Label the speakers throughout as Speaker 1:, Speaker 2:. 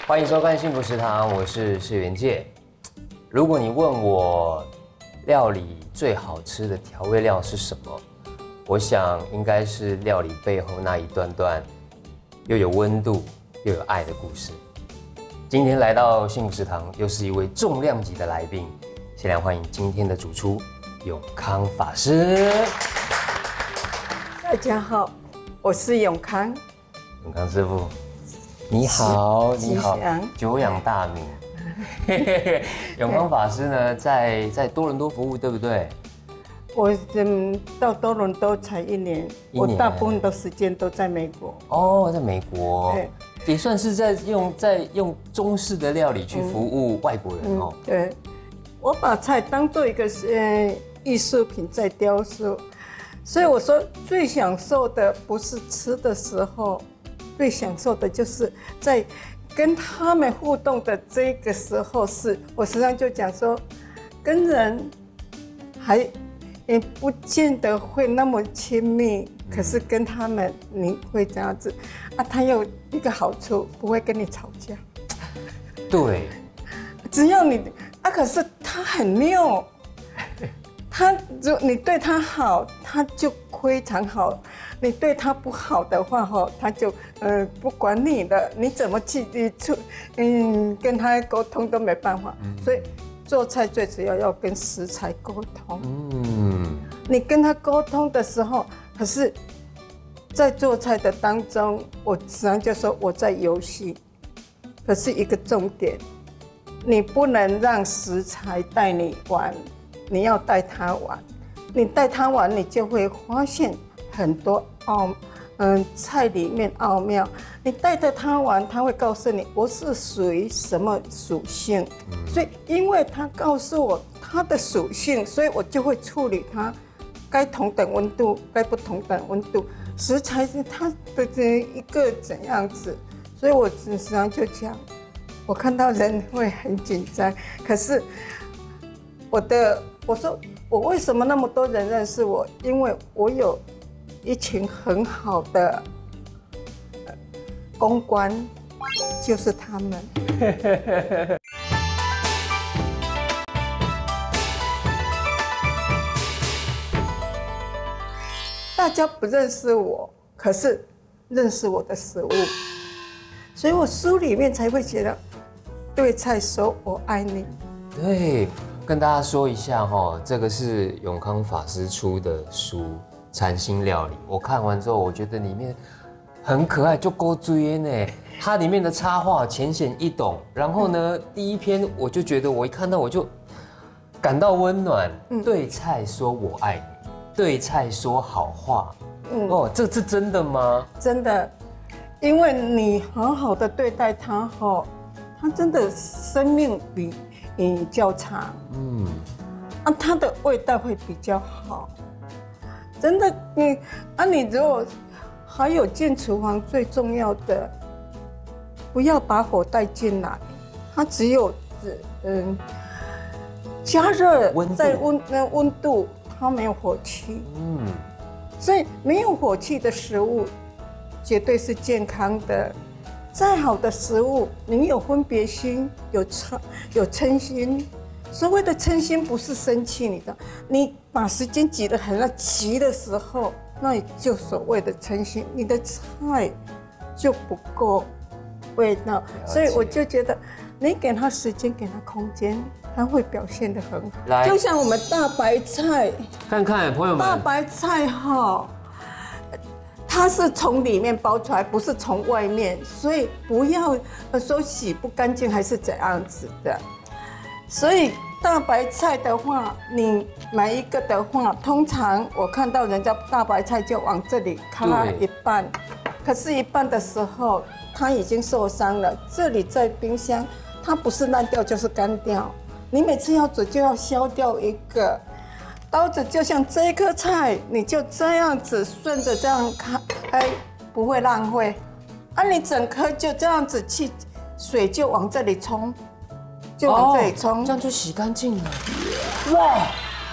Speaker 1: 欢迎收看幸福食堂，我是释元介。如果你问我料理最好吃的调味料是什么，我想应该是料理背后那一段段又有温度又有爱的故事。今天来到幸福食堂，又是一位重量级的来宾，先来欢迎今天的主厨永康法师。
Speaker 2: 大家好，我是永康。
Speaker 1: 永康师傅，你好，你好，久仰大名。永康法师呢，在多伦多服务，对不对？
Speaker 2: 我到多伦多才1年，我大部分的时间都在美国。
Speaker 1: 哦，在美国，对，也算是在用中式的料理去服务外国人哦。
Speaker 2: 对，我把菜当做一个艺术品在雕塑，所以我说最享受的不是吃的时候，最享受的就是在跟他们互动的这个时候是，我实际上就讲说，跟人也不见得会那么亲密，可是跟他们你会这样子啊，他有一个好处，不会跟你吵架。
Speaker 1: 对，
Speaker 2: 只要你啊，可是他很拗，你对他好，他就非常好。你对他不好的话，他就不管你了，你怎么去跟他沟通都没办法。所以做菜最主要跟食材沟通。你跟他沟通的时候，可是，在做菜的当中，我实际上就说我在游戏，可是一个重点，你不能让食材带你玩，你要带他玩。你带他玩，你就会发现很多菜里面奥妙。你带着他玩，他会告诉你我是属于什么属性，所以因为他告诉我他的属性，所以我就会处理它，该同等温度，该不同等温度，食材是它的一个怎样子，所以我实际上就讲，我看到人会很紧张，可是我说我为什么那么多人认识我，因为我有一群很好的公关，就是他们。大家不认识我，可是认识我的食物，所以我书里面才会写的对菜说我爱你。
Speaker 1: 对，跟大家说一下哈，这个是永康法师出的书《禅心料理》。我看完之后，我觉得里面很可爱，就够追呢。它里面的插画浅显易懂，然后呢，第一篇我就觉得我一看到我就感到温暖。对菜说我爱你，对菜说好话。哦，这是真的吗？
Speaker 2: 真的，因为你好好的对待它它真的生命比你较长。它的味道会比较好。真的，你如果还有进厨房，最重要的，不要把火带进来，它只有加热在温度，它没有火气。所以没有火气的食物绝对是健康的。再好的食物，你有分别心，有嗔心。所谓的嗔心不是生气你把时间挤得很急的时候，那你就所谓的嗔心，你的菜就不够味道。所以我就觉得，你给他时间，给他空间，他会表现得很好。就像我们大白菜，
Speaker 1: 看看朋友们，
Speaker 2: 大白菜它是从里面包出来，不是从外面，所以不要说洗不干净还是怎样子的。所以大白菜的话，你买一个的话，通常我看到人家大白菜就往这里卡一半，可是一半的时候它已经受伤了。这里在冰箱，它不是烂掉就是干掉。你每次要煮就要削掉一个。刀子就像这一颗菜，你就这样子顺着这样开，不会浪费。你整颗就这样子去，水就往这里冲，就往这里冲，
Speaker 1: 这样就洗干净了。哇，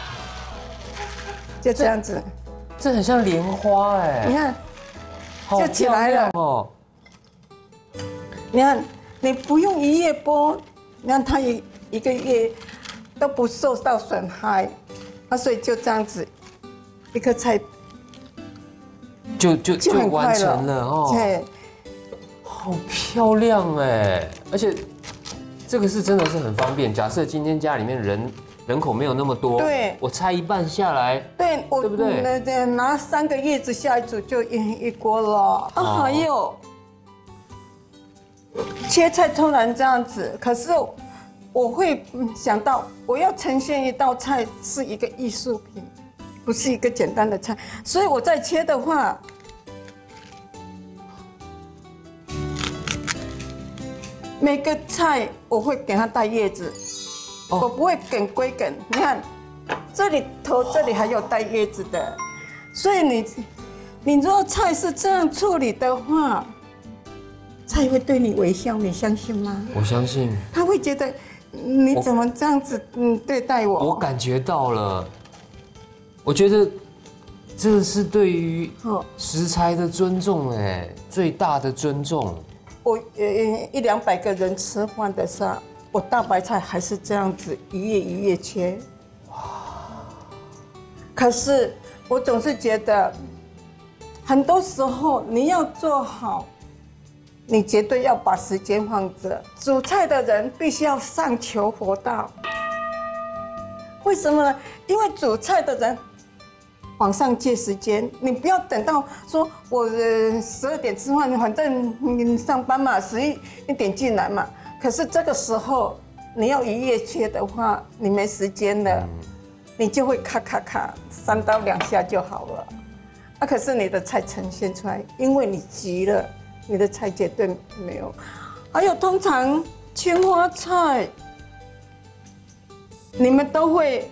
Speaker 2: 就这样子，
Speaker 1: 这很像莲花哎。
Speaker 2: 你看，就起来了
Speaker 1: 哦。
Speaker 2: 你看， 你不用一夜剥，让它一个月都不受到损害，所以就这样子，一颗菜
Speaker 1: 就
Speaker 2: 很快
Speaker 1: 完成了哦。
Speaker 2: 对，
Speaker 1: 好漂亮哎！而且这个是真的是很方便。假设今天家里面人口没有那么多，
Speaker 2: 对，
Speaker 1: 我拆一半下来，
Speaker 2: 对
Speaker 1: 不对？
Speaker 2: 拿3个叶子下一煮就一锅了。还有切菜突然这样子，可是我会想到，我要呈现一道菜是一个艺术品，不是一个简单的菜，所以我在切的话，每个菜我会给它带叶子，我不会梗归梗。你看，这里头这里还有带叶子的，所以你如果菜是这样处理的话，菜会对你微笑，你相信吗？
Speaker 1: 我相信。
Speaker 2: 他会觉得你怎么这样子对待我？
Speaker 1: 我感觉到了，我觉得这是对于食材的尊重哎，最大的尊重。
Speaker 2: 我100-200个人吃饭的时候，我大白菜还是这样子一叶一叶切。哇！可是我总是觉得，很多时候你要做好，你绝对要把时间放着。煮菜的人必须要上求佛道。为什么呢？因为煮菜的人往上借时间，你不要等到说我12点吃饭，反正你上班嘛，11点进来嘛。可是这个时候你要一夜切的话，你没时间了，你就会咔咔咔3刀2下就好了。可是你的菜呈现出来，因为你急了，你的菜绝对没有。还有通常青花菜，你们都会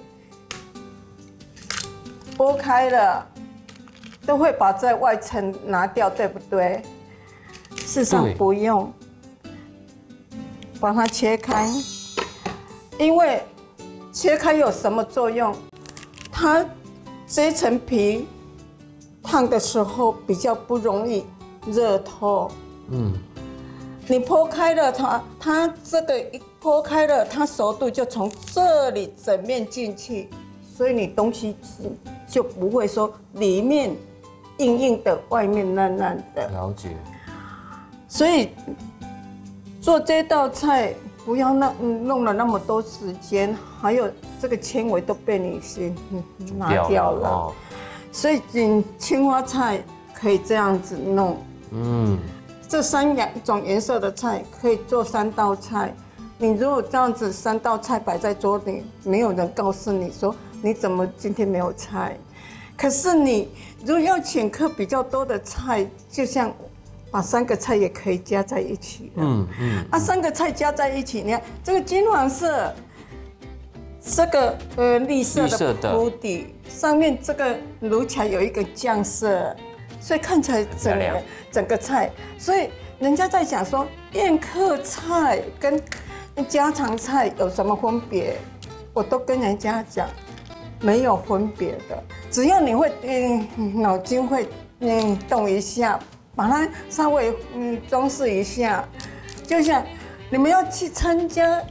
Speaker 2: 剥开了，都会把这外层拿掉，对不对？事实上不用，把它切开，因为切开有什么作用？它这层皮烫的时候比较不容易热透。你剖开了它这个一剖开了，它熟度就从这里整面进去，所以你东西就不会说里面硬硬的，外面烂烂的。
Speaker 1: 了解。所
Speaker 2: 以做这道菜不要弄了那么多时间，还有这个纤维都被你先拿掉了。所以青花菜可以这样子弄。这3种颜色的菜可以做3道菜。你如果这样子3道菜摆在桌里，没有人告诉你说你怎么今天没有菜。可是你如果要请客比较多的菜，就像把3个菜也可以加在一起的。3个菜加在一起，你看这个金黄色，这个绿色的铺底，上面这个卤起来有一个酱色，所以看起来整个菜，所以人家在讲说宴客菜跟家常菜有什么分别？我都跟人家讲，没有分别的，只要你会脑筋会动一下，把它稍微装饰一下，就像你们要去参加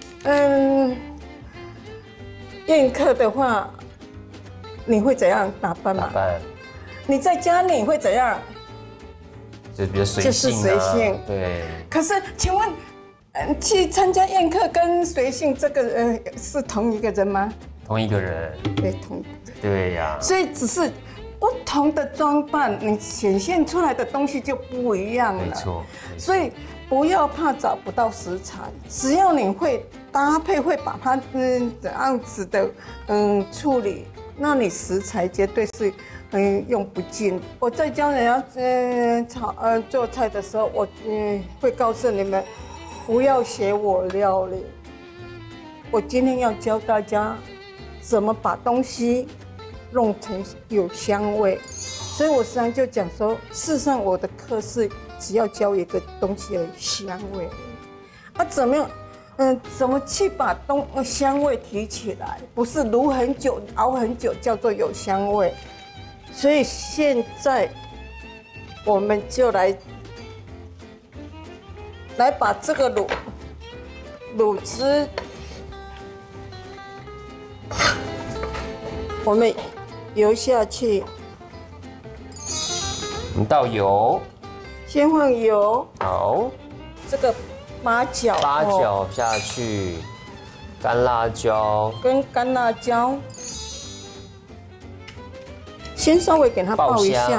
Speaker 2: 宴客的话，你会怎样打扮嘛？你在家里会怎样？
Speaker 1: 就比较随性。就是
Speaker 2: 随性。
Speaker 1: 对。
Speaker 2: 可是，请问，去参加宴客跟随性这个是同一个人吗？
Speaker 1: 同一个人。
Speaker 2: 对，
Speaker 1: 对呀。
Speaker 2: 所以只是不同的装扮，你显现出来的东西就不一样了。
Speaker 1: 没错。
Speaker 2: 所以不要怕找不到食材，只要你会搭配，会把它怎样子的处理，那你食材绝对是用不尽。我在教人家做菜的时候，我会告诉你们，不要学我料理。我今天要教大家怎么把东西弄成有香味，所以我时常就讲说，事实上我的课是只要教一个东西的香味，怎么样？怎么去把香味提起来？不是卤很久、熬很久叫做有香味。所以现在我们就来来把这个卤汁，我们油下去，
Speaker 1: 我们倒油，
Speaker 2: 先放油，
Speaker 1: 好，
Speaker 2: 这个八角
Speaker 1: 下去，干辣椒
Speaker 2: 跟干辣椒，先稍微给它爆一下。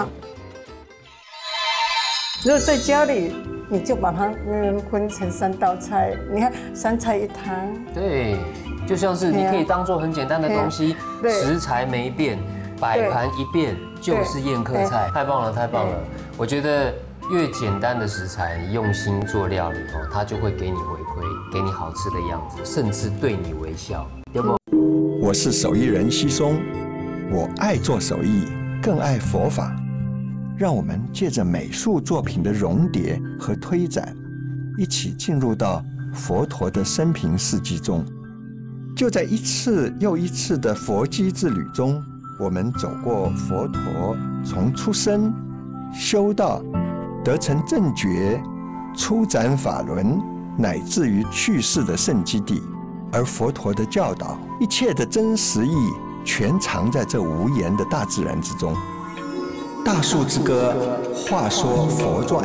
Speaker 2: 如果在家里，你就把它分成3道菜，你看3菜1汤。对，
Speaker 1: 就像是你可以当做很简单的东西，食材没变，摆盘一变就是宴客菜，太棒了，太棒了！我觉得越简单的食材，你用心做料理哦，它就会给你回馈，给你好吃的样子，甚至对你微笑，有没有？
Speaker 3: 我是手艺人西松，我爱做手艺，更爱佛法。让我们借着美术作品的熔叠和推展，一起进入到佛陀的生平事迹中。就在一次又一次的佛机之旅中，我们走过佛陀从出生、修道、得成正觉、出展法轮，乃至于去世的圣基地。而佛陀的教导，一切的真实意，全藏在这无言的大自然之中。大树之歌，话说佛传。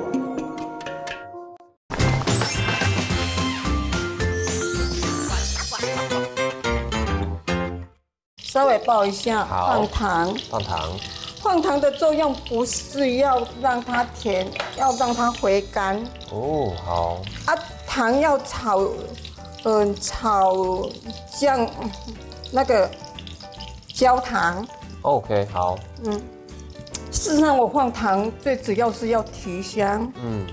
Speaker 2: 稍微爆一下，放糖。放糖的作用不是要让它甜，要让它回甘。
Speaker 1: 哦，好。
Speaker 2: 糖要炒酱那个焦糖。
Speaker 1: OK， 好。
Speaker 2: 事实上，我放糖最主要是要提香。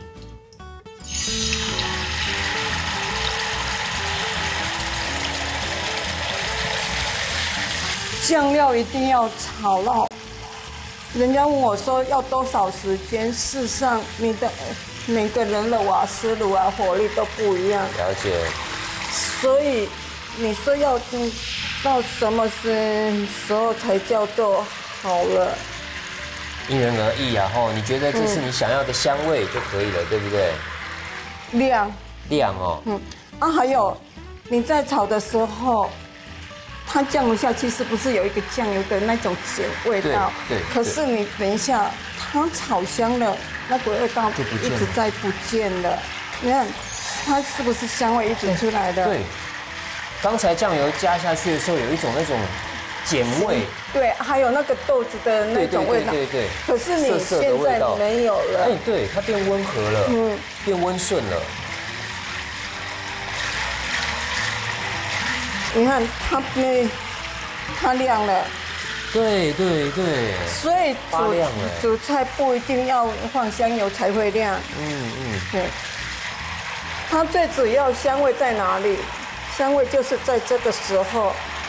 Speaker 2: 酱料一定要炒到，人家问我说要多少时间，事实上你的每个人的瓦斯炉啊火力都不一样。
Speaker 1: 了解。
Speaker 2: 所以你说要到什么时候才叫做好了？
Speaker 1: 因人而异啊，你觉得这是你想要的香味就可以了，对不对？亮哦。
Speaker 2: 还有你在炒的时候，它降不下去，是不是有一个酱油的那种碱味道？对。可是你等一下，它炒香了，那个味道一直在不见了。你看，它是不是香味一直出来的？
Speaker 1: 对。刚才酱油加下去的时候，有一种那种碱味，
Speaker 2: 对，还有那个豆子的那种味道，
Speaker 1: 对。
Speaker 2: 可是你现在没有了，
Speaker 1: 对，它变温和了，变温顺了。
Speaker 2: 你看它亮了，
Speaker 1: 对。
Speaker 2: 所以煮菜不一定要放香油才会亮，对。它最主要香味在哪里？香味就是在这个时候。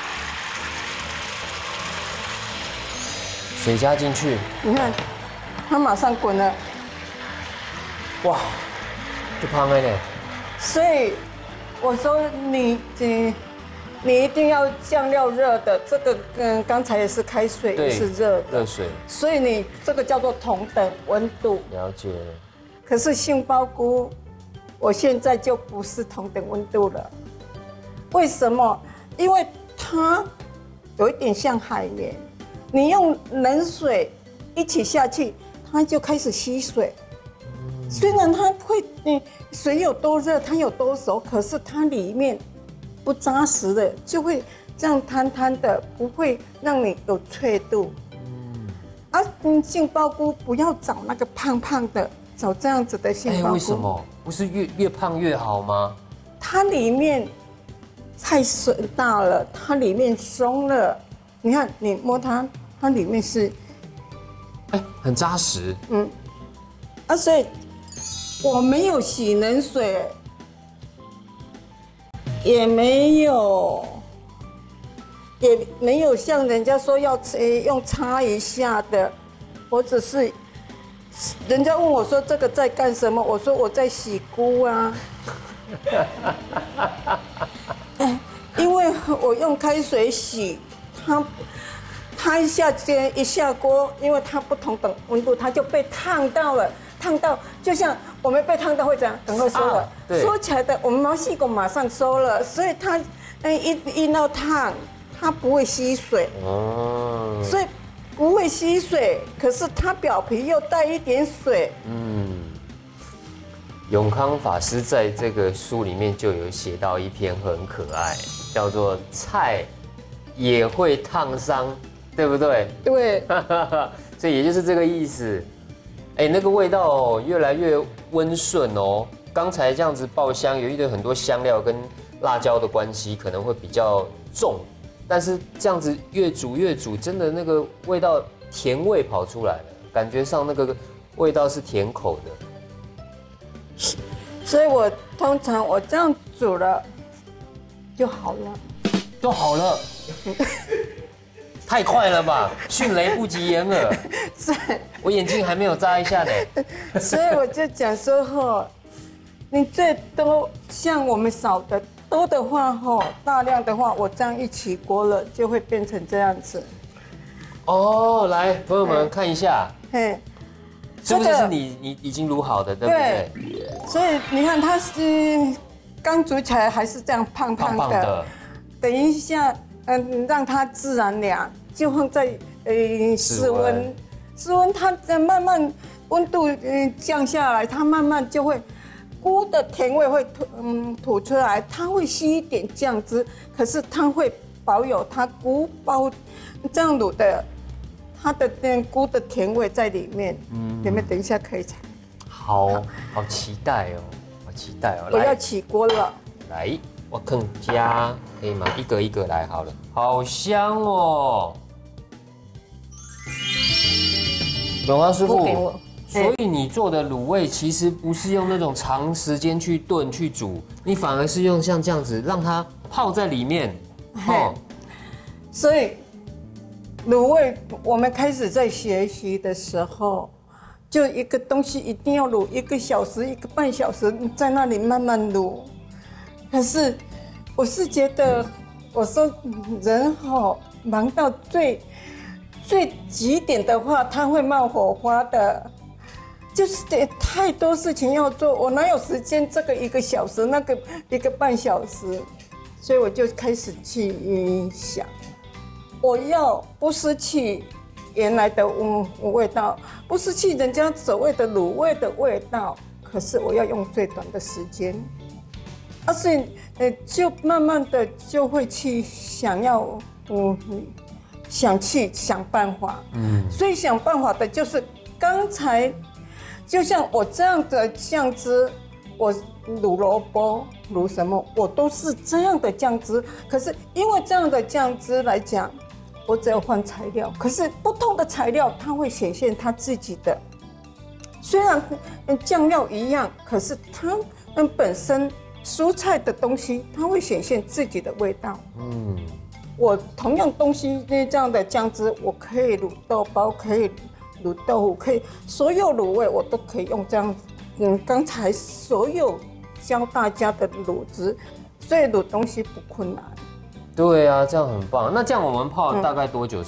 Speaker 1: 水加进去，
Speaker 2: 你看，它马上滚了，
Speaker 1: 哇，就胖了嘞。
Speaker 2: 所以我说你一定要酱料热的，这个刚才也是开水，也是热
Speaker 1: 水，
Speaker 2: 所以你这个叫做同等温度。
Speaker 1: 了解。
Speaker 2: 可是杏鲍菇，我现在就不是同等温度了。为什么？因为它有一点像海绵。你用冷水一起下去，它就开始吸水。虽然它会，水有多热，它有多熟，可是它里面不扎实的，就会这样摊摊的，不会让你有脆度。杏鲍菇不要找那个胖胖的，找这样子的杏鲍菇。
Speaker 1: 为什么？不是越胖越好吗？
Speaker 2: 它里面太水大了，它里面松了。你看，你摸它。它里面是，
Speaker 1: 很扎实。
Speaker 2: 所以我没有洗冷水，也没有像人家说要用擦一下的，我只是，人家问我说这个在干什么，我说我在洗菇啊。因为我用开水洗它一下锅，因为它不同等温度，它就被烫到了，烫到就像我们备汤的会这样，赶快收了，
Speaker 1: 对
Speaker 2: 收起来的我们毛细孔马上收了，所以它一闹烫，它不会吸水，
Speaker 1: 哦，
Speaker 2: 所以不会吸水，可是它表皮又带一点水。
Speaker 1: 永康法师在这个书里面就有写到一篇很可爱，叫做“菜也会烫伤”，对不对？
Speaker 2: 对，
Speaker 1: 所以也就是这个意思。哎，那个味道哦，越来越温顺哦。刚才这样子爆香，有一堆很多香料跟辣椒的关系，可能会比较重。但是这样子越煮越煮，真的那个味道甜味跑出来了，感觉上那个味道是甜口的。
Speaker 2: 所以我通常我这样煮了就好了。
Speaker 1: 就好了。太快了吧！迅雷不及掩耳，我眼睛还没有眨一下呢。
Speaker 2: 所以我就讲说哈，你最多像我们少的多的话哈，大量的话，我这样一起锅了就会变成这样子。
Speaker 1: 哦，来，朋友们看一下，
Speaker 2: 嘿，
Speaker 1: 是不是你已经卤好的，对不对？
Speaker 2: 所以你看它是刚煮起来还是这样胖胖的，等一下。让它自然凉，就放在室温，它在慢慢温度降下来，它慢慢就会菇的甜味会吐出来，它会吸一点酱汁，可是它会保有它菇包这样卤的它的菇的甜味在里面。你们等一下可以尝。
Speaker 1: 好期待哦，好期待哦！
Speaker 2: 我要起锅了，
Speaker 1: 来。我更加可以吗？一个一个来好了，好香哦！永康师傅，所以你做的卤味其实不是用那种长时间去炖去煮，你反而是用像这样子让它泡在里面。
Speaker 2: 所以卤味我们开始在学习的时候，就一个东西一定要卤1个小时、1个半小时，在那里慢慢卤。可是，我是觉得，我说人忙到最极点的话，他会冒火花的，就是太多事情要做，我哪有时间这个1个小时，那个1个半小时，所以我就开始去想，我要不失去原来的味道，不失去人家所谓的卤味的味道，可是我要用最短的时间。所以就慢慢的就会去想要，想办法，所以想办法的就是刚才，就像我这样的酱汁，我卤萝卜卤什么，我都是这样的酱汁。可是因为这样的酱汁来讲，我只要换材料，可是不同的材料它会显现它自己的，虽然酱料一样，可是它本身。蔬菜的东西，它会显现自己的味道。我同样东西这样的酱汁，我可以卤豆包，可以卤豆腐，可以所有卤味我都可以用这样。刚才所有教大家的卤汁，所以卤东西不困难。
Speaker 1: 对啊，这样很棒。那这样我们泡大概多久